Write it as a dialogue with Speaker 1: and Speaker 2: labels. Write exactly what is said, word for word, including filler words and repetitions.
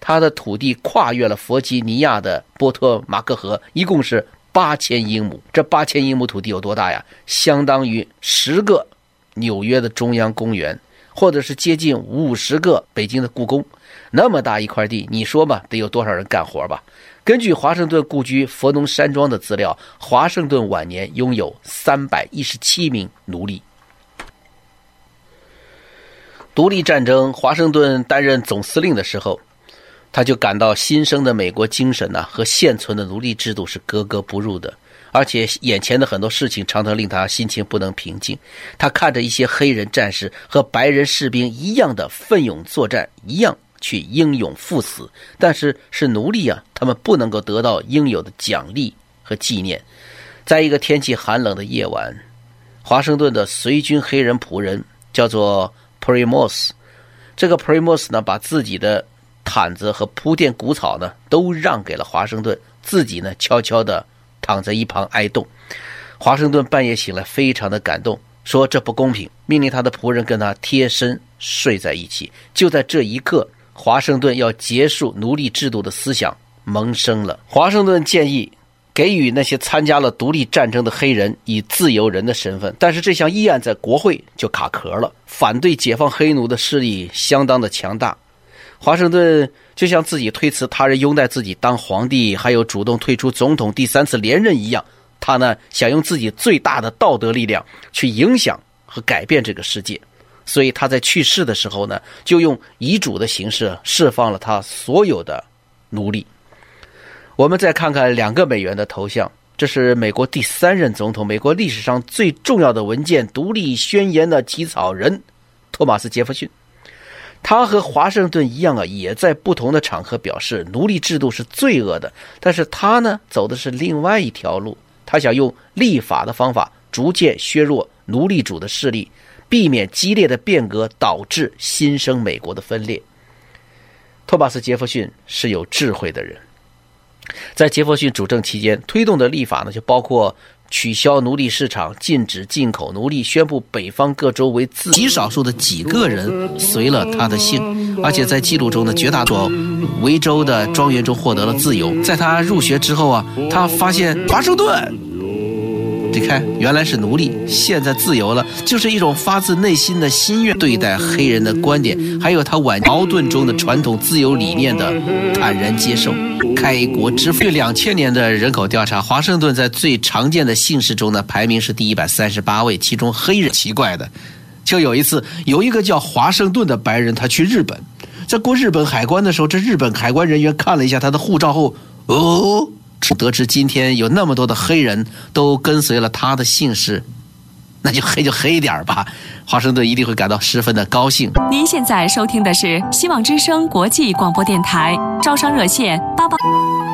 Speaker 1: 他的土地跨越了弗吉尼亚的波托马克河，一共是八千英亩。这八千英亩土地有多大呀？相当于十个纽约的中央公园，或者是接近五十个北京的故宫。那么大一块地，你说吧，得有多少人干活吧？根据华盛顿故居佛农山庄的资料，华盛顿晚年拥有三百一十七名奴隶。独立战争，华盛顿担任总司令的时候，他就感到新生的美国精神呢、啊、和现存的奴隶制度是格格不入的，而且眼前的很多事情常常令他心情不能平静。他看着一些黑人战士和白人士兵一样的奋勇作战，一样去英勇赴死，但是是奴隶啊，他们不能够得到应有的奖励和纪念。在一个天气寒冷的夜晚，华盛顿的随军黑人仆人叫做 Primos， 这个 Primos 呢，把自己的毯子和铺垫谷草呢都让给了华盛顿，自己呢悄悄地躺在一旁挨冻。华盛顿半夜醒来，非常的感动，说这不公平，命令他的仆人跟他贴身睡在一起。就在这一刻，华盛顿要结束奴隶制度的思想萌生了。华盛顿建议给予那些参加了独立战争的黑人以自由人的身份，但是这项议案在国会就卡壳了，反对解放黑奴的势力相当的强大。华盛顿就像自己推辞他人拥戴自己当皇帝，还有主动退出总统第三次连任一样，他呢想用自己最大的道德力量去影响和改变这个世界。所以他在去世的时候呢，就用遗嘱的形式释放了他所有的奴隶。我们再看看两个美元的头像，这是美国第三任总统，美国历史上最重要的文件——独立宣言的起草人托马斯·杰弗逊。他和华盛顿一样啊，也在不同的场合表示奴隶制度是罪恶的，但是他呢走的是另外一条路，他想用立法的方法逐渐削弱奴隶主的势力，避免激烈的变革导致新生美国的分裂。托马斯·杰弗逊是有智慧的人，在杰弗逊主政期间推动的立法呢，就包括取消奴隶市场、禁止进口奴隶、宣布北方各州为自由，极少数的几个人随了他的姓，而且在记录中的绝大多数维州的庄园中获得了自由。在他入学之后啊，他发现华盛顿，你看原来是奴隶，现在自由了，就是一种发自内心的心愿。对待黑人的观点，还有他晚矛盾中的传统自由理念的坦然接受。开国之父。据两千年的人口调查，华盛顿在最常见的姓氏中呢，排名是第一百三十八位，其中黑人。奇怪的，就有一次有一个叫华盛顿的白人，他去日本，在过日本海关的时候，这日本海关人员看了一下他的护照后，哦，得知今天有那么多的黑人都跟随了他的姓氏，那就黑就黑点吧，华盛顿一定会感到十分的高兴。
Speaker 2: 您现在收听的是希望之声国际广播电台，招商热线八八。